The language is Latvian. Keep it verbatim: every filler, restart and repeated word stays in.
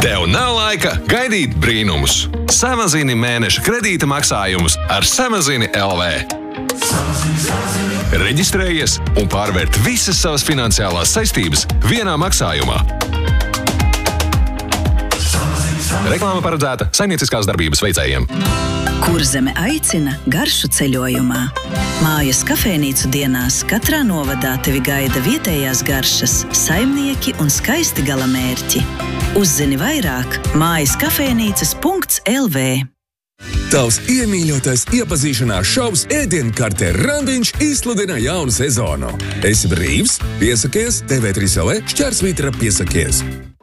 Tev nav laika gaidīt brīnumus. Samazini mēneša kredīta maksājumus ar Samazini L V. Reģistrējies un pārvērt visas savas finansiālās saistības vienā maksājumā. Reklāma paredzēta saimnieciskās darbības veicējiem. Kurzeme aicina garšu ceļojumā. Mājas kafejnīcu dienās katrā novadā tevi gaida vietējās garšas, saimnieki un skaisti galamērķi. Uzzini vairāk mājas kafejnīcas punkts L V. Tavs iemīļotais iepazīšanās šovs ēdienkartē Randiņš izsludina jaunu sezonu. Esi brīvs? Piesakies T V trīs L V šķērsvītra piesakies.